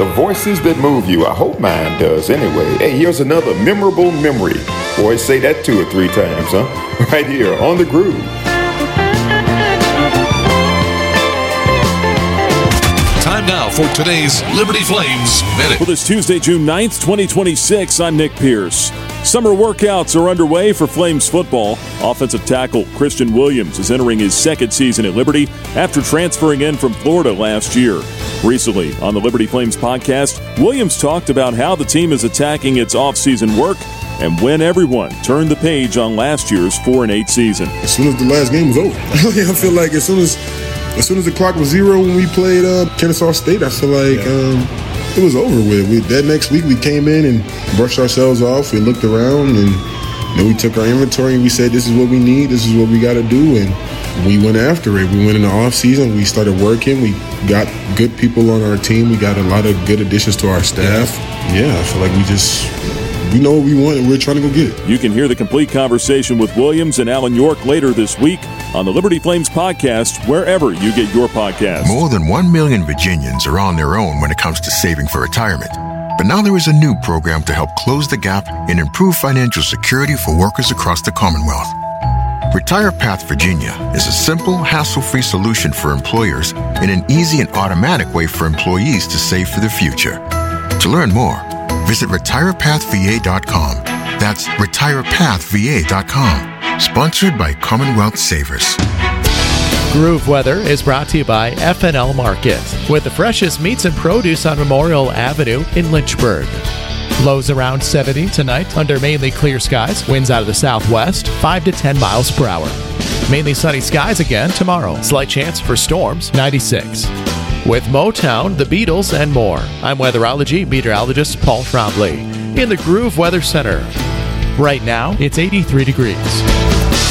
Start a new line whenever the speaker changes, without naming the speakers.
The voices that move you. I hope mine does anyway. Hey, here's another memorable memory. Boy, say that 2 or 3 times, huh? Right here on The Groove.
Time now for today's Liberty Flames Minute.
For this Tuesday, June 9th, 2026, I'm Nick Pierce. Summer workouts are underway for Flames football. Offensive tackle Christian Williams is entering his 2nd season at Liberty after transferring in from Florida last year. Recently, on the Liberty Flames podcast, Williams talked about how the team is attacking its off-season work and when everyone turned the page on last year's 4-8 season.
As soon as the last game was over, I feel like as soon as the clock was 0 when we played Kennesaw State, I feel like it was over with. That next week we came in and brushed ourselves off. We looked around and then we took our inventory and we said, this is what we need, this is what we got to do, and we went after it. We went in the off season. We started working. We got good people on our team. We got a lot of good additions to our staff. Yeah, I feel like we know what we want and we're trying to go get it.
You can hear the complete conversation with Williams and Alan York later this week on the Liberty Flames podcast, wherever you get your podcasts.
More than 1 million Virginians are on their own when it comes to saving for retirement. But now there is a new program to help close the gap and improve financial security for workers across the Commonwealth. Retire Path Virginia is a simple, hassle-free solution for employers and an easy and automatic way for employees to save for the future. To learn more, visit retirepathva.com. That's retirepathva.com. Sponsored by Commonwealth Savers.
Groove Weather is brought to you by FNL Market, with the freshest meats and produce on Memorial Avenue in Lynchburg. Lows around 70 tonight under mainly clear skies. Winds out of the southwest, 5 to 10 miles per hour. Mainly sunny skies again tomorrow. Slight chance for storms, 96. With Motown, the Beatles, and more, I'm weatherology meteorologist Paul Trombley in the Groove Weather Center. Right now, it's 83 degrees.